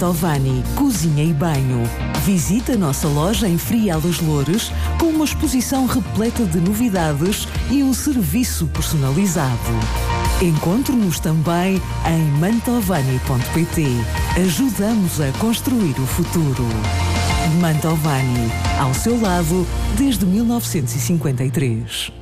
Mantovani Cozinha e Banho. Visita a nossa loja em Frial das Loures com uma exposição repleta de novidades e um serviço personalizado. Encontre-nos também em mantovani.pt. Ajudamos a construir o futuro. Mantovani, ao seu lado desde 1953.